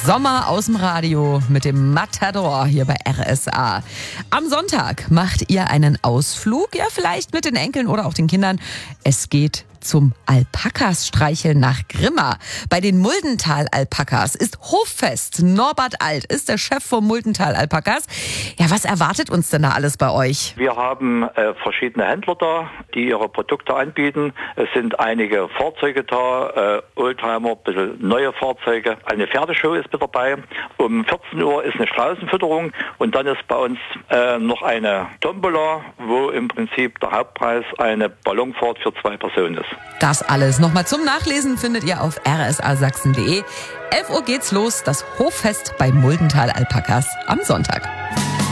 Sommer aus dem Radio mit dem Matador hier bei RSA. Am Sonntag macht ihr einen Ausflug, ja vielleicht mit den Enkeln oder auch den Kindern. Es geht zum Alpakas-Streicheln nach Grimma. Bei den Muldental-Alpakas ist Hoffest. Norbert Alt ist der Chef vom Muldental-Alpakas. Ja, was erwartet uns denn da alles bei euch? Wir haben verschiedene Händler da, die ihre Produkte anbieten. Es sind einige Fahrzeuge da, Oldtimer, ein bisschen neue Fahrzeuge. Eine Pferdeshow ist mit dabei. Um 14 Uhr ist eine Straußenfütterung und dann ist bei uns noch eine Tombola, wo im Prinzip der Hauptpreis eine Ballonfahrt für 2 Personen ist. Das alles nochmal zum Nachlesen findet ihr auf rsasachsen.de. 11 Uhr geht's los, das Hoffest bei Muldental Alpakas am Sonntag.